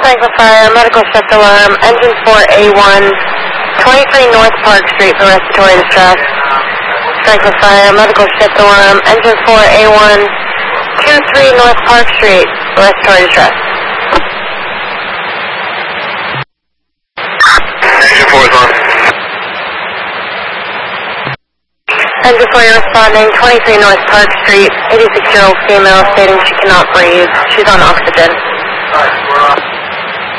Franklin Fire, medical shift alarm, engine 4A1, 23 North Park Street for respiratory distress. Franklin Fire, medical shift alarm, engine 4A1, 23 North Park Street for respiratory distress. Engine 4 is on. Engine 4, you're responding, 23 North Park Street, 86-year-old female stating she cannot breathe. She's on oxygen.